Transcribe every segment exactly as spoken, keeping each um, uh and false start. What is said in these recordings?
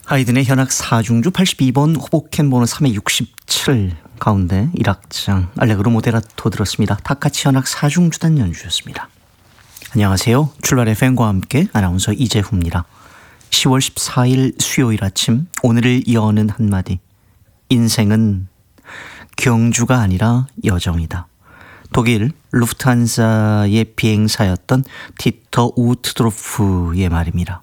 하이든의 현악 사중주 팔십이 번 호보켄 번호 삼백육십칠 가운데 일 악장 알레그로 모데라토 들었습니다. 타카치 현악 사중주단 연주였습니다. 안녕하세요. 출발 에프엠과 함께 아나운서 이재후입니다. 시월 십사일 수요일 아침, 오늘을 여는 한마디. 인생은 경주가 아니라 여정이다. 독일 루프트한자의 비행사였던 디터 우트드로프의 말입니다.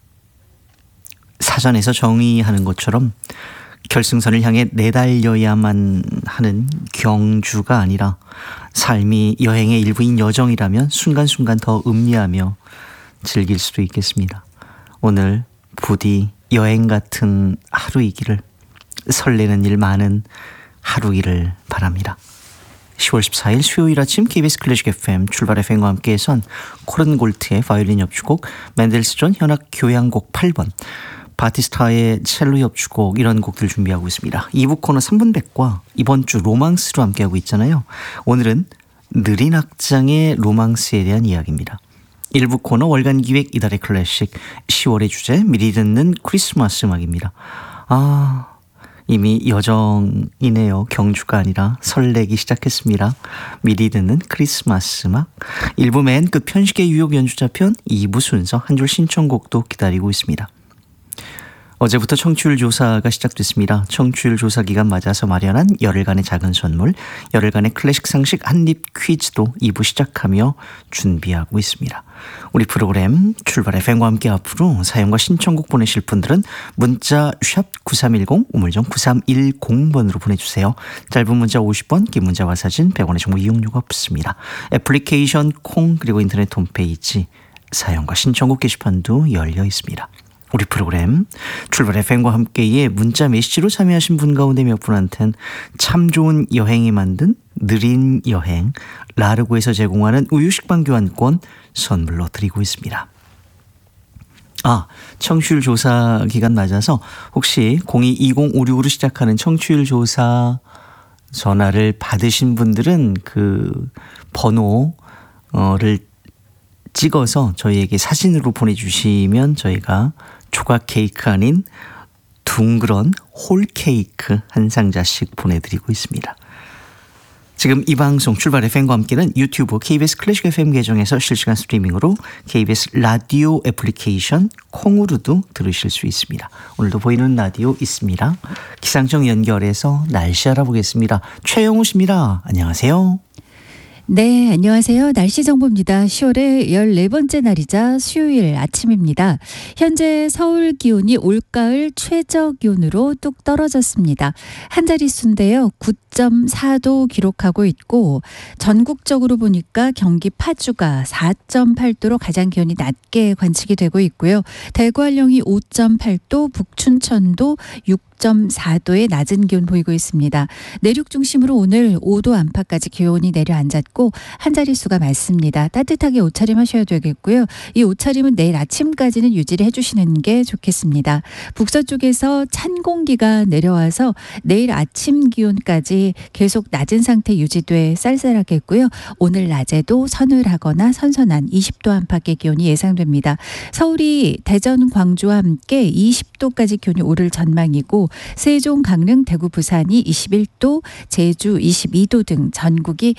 사전에서 정의하는 것처럼 결승선을 향해 내달려야만 하는 경주가 아니라 삶이 여행의 일부인 여정이라면 순간순간 더 음미하며 즐길 수도 있겠습니다. 오늘 부디 여행 같은 하루이기를, 설레는 일 많은 하루이기를 바랍니다. 시월 십사일 수요일 아침 케이비에스 클래식 에프엠 출발 에프엠과 함께해선 코른 골트의 바이올린 협주곡, 맨델스존 현악 교향곡 팔 번, 바티스타의 첼로 협주곡, 이런 곡들 준비하고 있습니다. 이 부 코너 삼 분 백과 이번 주 로망스로 함께하고 있잖아요. 오늘은 느린 악장의 로망스에 대한 이야기입니다. 일 부 코너 월간 기획 이달의 클래식, 시월의 주제 미리 듣는 크리스마스 음악입니다. 아, 이미 여정이네요. 경주가 아니라 설레기 시작했습니다. 미리 듣는 크리스마스 음악. 일 부 맨 끝 편식의 유혹 연주자 편, 이 부 순서 한 줄 신청곡도 기다리고 있습니다. 어제부터 청취율 조사가 시작됐습니다. 청취율 조사 기간 맞아서 마련한 열흘간의 작은 선물, 열흘간의 클래식 상식 한입 퀴즈도 이 부 시작하며 준비하고 있습니다. 우리 프로그램 출발 에프엠과 함께 앞으로 사연과 신청곡 보내실 분들은 문자 샵 구삼일공, 우물정 구삼일공 번으로 보내주세요. 짧은 문자 오십 원, 긴 문자와 사진 백 원의 정보 이용료가 없습니다. 애플리케이션 콩 그리고 인터넷 홈페이지 사연과 신청곡 게시판도 열려 있습니다. 우리 프로그램 출발 에프엠과 함께의 문자 메시지로 참여하신 분 가운데 몇 분한테는 참 좋은 여행이 만든 느린 여행 라르고에서 제공하는 우유식빵 교환권 선물로 드리고 있습니다. 아, 청취율 조사 기간 맞아서 혹시 공이이공오육으로 시작하는 청취율 조사 전화를 받으신 분들은 그 번호를 찍어서 저희에게 사진으로 보내주시면 저희가 조각 케이크 아닌 둥그런 홀 케이크 한 상자씩 보내드리고 있습니다. 지금 이 방송 출발 에프엠과 함께는 유튜브 케이비에스 클래식 에프엠 계정에서 실시간 스트리밍으로 케이비에스 라디오 애플리케이션 콩으로도 들으실 수 있습니다. 오늘도 보이는 라디오 있습니다. 기상청 연결해서 날씨 알아보겠습니다. 최영우 씨입니다. 안녕하세요. 네, 안녕하세요. 날씨 정보입니다. 시월의 열네 번째 날이자 수요일 아침입니다. 현재 서울 기온이 올가을 최저 기온으로 뚝 떨어졌습니다. 한 자릿수인데요. 구 점 사 도 기록하고 있고, 전국적으로 보니까 경기 파주가 사 점 팔 도로 가장 기온이 낮게 관측이 되고 있고요. 대구 한령이 오 점 팔 도, 북춘천도 육 점 사 도의 낮은 기온 보이고 있습니다. 내륙 중심으로 오늘 오 도 안팎까지 기온이 내려앉았고 한 자릿수가 많습니다. 따뜻하게 옷차림 하셔야 되겠고요. 이 옷차림은 내일 아침까지는 유지를 해주시는 게 좋겠습니다. 북서쪽에서 찬 공기가 내려와서 내일 아침 기온까지 계속 낮은 상태 유지돼 쌀쌀하겠고요. 오늘 낮에도 서늘하거나 선선한 이십 도 안팎의 기온이 예상됩니다. 서울이 대전, 광주와 함께 이십 도까지 기온이 오를 전망이고, 세종, 강릉, 대구, 부산이 이십일 도, 제주 이십이 도 등 전국이